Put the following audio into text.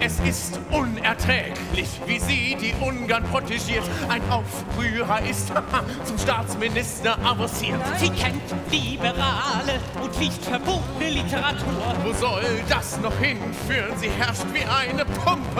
Es ist unerträglich, wie sie die Ungarn protegiert. Ein Aufrührer ist zum Staatsminister avanciert. Sie kennt liberale und nicht verbotene Literatur. Wo soll das noch hinführen? Sie herrscht wie eine Pumpe